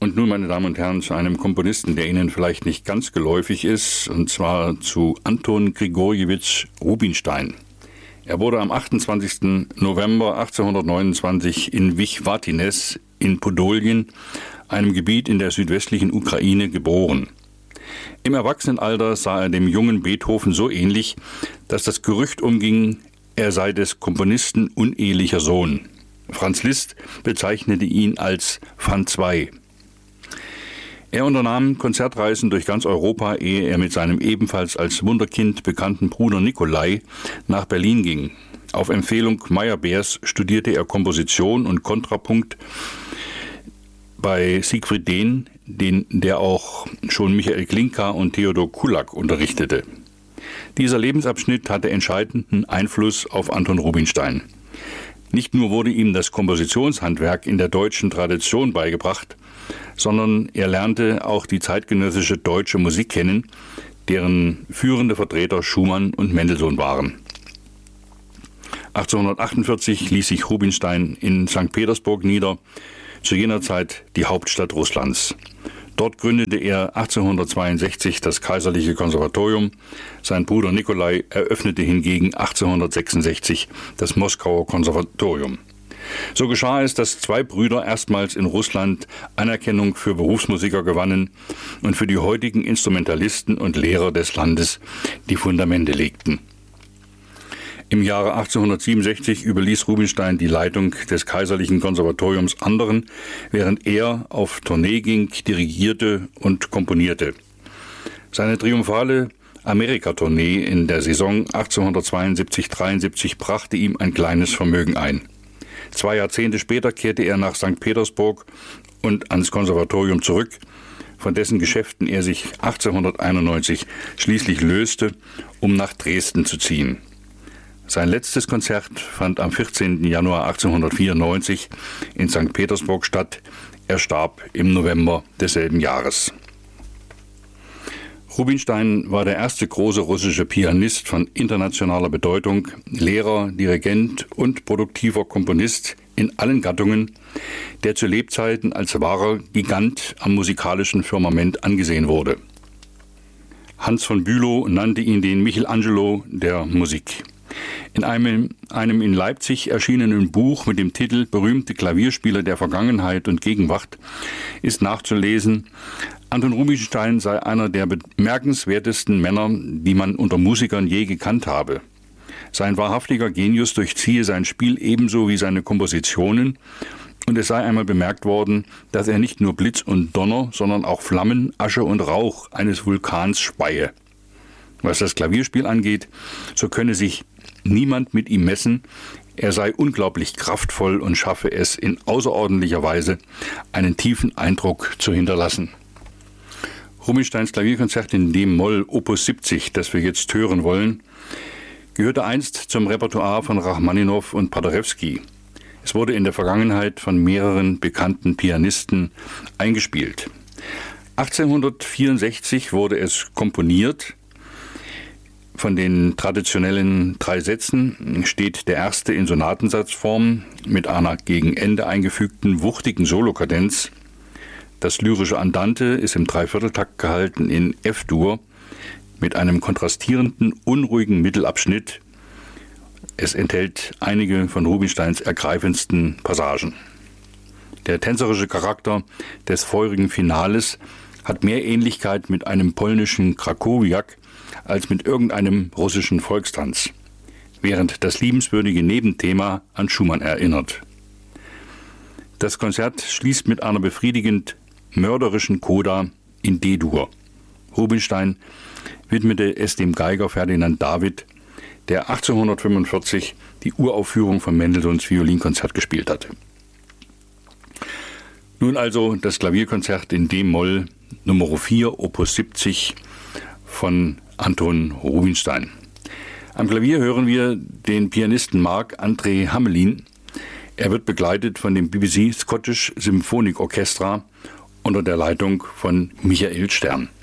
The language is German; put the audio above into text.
Und nun, meine Damen und Herren, zu einem Komponisten, der Ihnen vielleicht nicht ganz geläufig ist, und zwar zu Anton Grigorjewitsch Rubinstein. Er wurde am 28. November 1829 in Vichwatines in Podolien, einem Gebiet in der südwestlichen Ukraine, geboren. Im Erwachsenenalter sah er dem jungen Beethoven so ähnlich, dass das Gerücht umging, er sei des Komponisten unehelicher Sohn. Franz Liszt bezeichnete ihn als Van Zwei. Er unternahm Konzertreisen durch ganz Europa, ehe er mit seinem ebenfalls als Wunderkind bekannten Bruder Nikolai nach Berlin ging. Auf Empfehlung Meyerbeers studierte er Komposition und Kontrapunkt bei Siegfried Dehn, der auch schon Michael Glinka und Theodor Kullak unterrichtete. Dieser Lebensabschnitt hatte entscheidenden Einfluss auf Anton Rubinstein. Nicht nur wurde ihm das Kompositionshandwerk in der deutschen Tradition beigebracht, sondern er lernte auch die zeitgenössische deutsche Musik kennen, deren führende Vertreter Schumann und Mendelssohn waren. 1848 ließ sich Rubinstein in St. Petersburg nieder, zu jener Zeit die Hauptstadt Russlands. Dort gründete er 1862 das Kaiserliche Konservatorium. Sein Bruder Nikolai eröffnete hingegen 1866 das Moskauer Konservatorium. So geschah es, dass zwei Brüder erstmals in Russland Anerkennung für Berufsmusiker gewannen und für die heutigen Instrumentalisten und Lehrer des Landes die Fundamente legten. Im Jahre 1867 überließ Rubinstein die Leitung des Kaiserlichen Konservatoriums anderen, während er auf Tournee ging, dirigierte und komponierte. Seine triumphale Amerika-Tournee in der Saison 1872-73 brachte ihm ein kleines Vermögen ein. 2 Jahrzehnte später kehrte er nach St. Petersburg und ans Konservatorium zurück, von dessen Geschäften er sich 1891 schließlich löste, um nach Dresden zu ziehen. Sein letztes Konzert fand am 14. Januar 1894 in St. Petersburg statt. Er starb im November desselben Jahres. Rubinstein war der erste große russische Pianist von internationaler Bedeutung, Lehrer, Dirigent und produktiver Komponist in allen Gattungen, der zu Lebzeiten als wahrer Gigant am musikalischen Firmament angesehen wurde. Hans von Bülow nannte ihn den Michelangelo der Musik. In einem in Leipzig erschienenen Buch mit dem Titel »Berühmte Klavierspieler der Vergangenheit und Gegenwart« ist nachzulesen, Anton Rubinstein sei einer der bemerkenswertesten Männer, die man unter Musikern je gekannt habe. Sein wahrhaftiger Genius durchziehe sein Spiel ebenso wie seine Kompositionen, und es sei einmal bemerkt worden, dass er nicht nur Blitz und Donner, sondern auch Flammen, Asche und Rauch eines Vulkans speie. Was das Klavierspiel angeht, so könne sich niemand mit ihm messen. Er sei unglaublich kraftvoll und schaffe es in außerordentlicher Weise, einen tiefen Eindruck zu hinterlassen. Rubinsteins Klavierkonzert in D-Moll Opus 70, das wir jetzt hören wollen, gehörte einst zum Repertoire von Rachmaninow und Paderewski. Es wurde in der Vergangenheit von mehreren bekannten Pianisten eingespielt. 1864 wurde es komponiert. Von den traditionellen 3 Sätzen steht der erste in Sonatensatzform mit einer gegen Ende eingefügten wuchtigen Solokadenz. Das lyrische Andante ist im Dreivierteltakt gehalten in F-Dur mit einem kontrastierenden, unruhigen Mittelabschnitt. Es enthält einige von Rubinsteins ergreifendsten Passagen. Der tänzerische Charakter des feurigen Finales hat mehr Ähnlichkeit mit einem polnischen Krakowiak als mit irgendeinem russischen Volkstanz, während das liebenswürdige Nebenthema an Schumann erinnert. Das Konzert schließt mit einer befriedigend mörderischen Coda in D-Dur. Rubinstein widmete es dem Geiger Ferdinand David, der 1845 die Uraufführung von Mendelssohns Violinkonzert gespielt hatte. Nun also das Klavierkonzert in D-Moll Nummer 4, Opus 70 von Anton Rubinstein. Am Klavier hören wir den Pianisten Marc-André Hamelin. Er wird begleitet von dem BBC Scottish Symphonic Orchestra unter der Leitung von Michael Stern.